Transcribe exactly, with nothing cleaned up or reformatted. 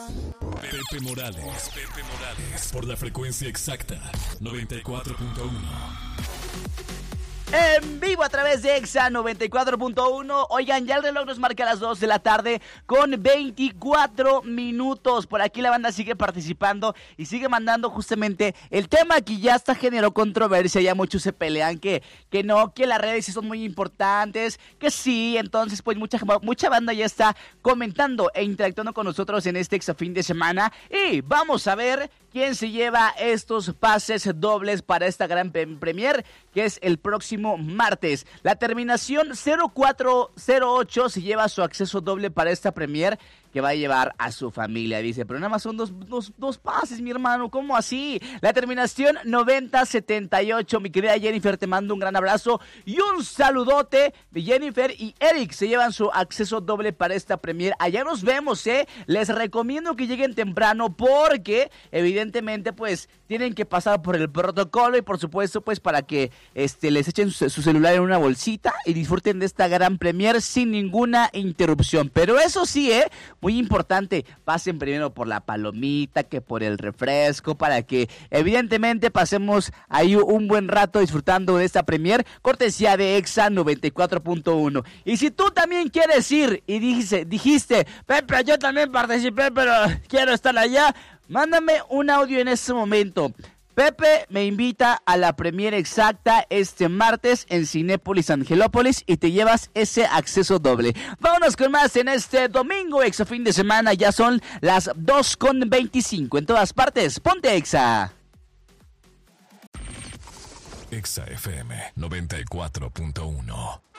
Pepe Morales, Pepe Morales, por la frecuencia exacta, noventa y cuatro punto uno. En vivo a través de Exa noventa y cuatro punto uno. Oigan, ya el reloj nos marca las dos de la tarde con veinticuatro minutos. Por aquí la banda sigue participando y sigue mandando justamente el tema que ya hasta generó controversia. Ya muchos se pelean que, que no, que las redes sí son muy importantes, que sí. Entonces pues mucha, mucha banda ya está comentando e interactuando con nosotros en este Exa fin de semana. Y vamos a ver quién se lleva estos pases dobles para esta gran premier, que es el próximo martes. La terminación cero cuatro cero ocho se lleva su acceso doble para esta premier que va a llevar a su familia. Dice, pero nada más son dos, dos, dos pases, mi hermano. ¿Cómo así? La terminación noventa setenta y ocho. Mi querida Jennifer, te mando un gran abrazo y un saludote de Jennifer y Eric. Se llevan su acceso doble para esta premier. Allá nos vemos, ¿eh? Les recomiendo que lleguen temprano porque evidentemente pues tienen que pasar por el protocolo y por supuesto pues para que este les echen su, su celular en una bolsita y disfruten de esta gran premier sin ninguna interrupción. Pero eso sí, ¿eh? Muy importante, pasen primero por la palomita, que por el refresco, para que evidentemente pasemos ahí un buen rato disfrutando de esta premier, cortesía de Exa noventa y cuatro punto uno. Y si tú también quieres ir y dijiste, dijiste, Pepe, yo también participé, pero quiero estar allá, mándame un audio en este momento. Pepe me invita a la premiere exacta este martes en Cinépolis Angelópolis y te llevas ese acceso doble. Vámonos con más en este domingo, Exa fin de semana. Ya son las dos con veinticinco en todas partes. Ponte Exa. Exa F M noventa y cuatro punto uno.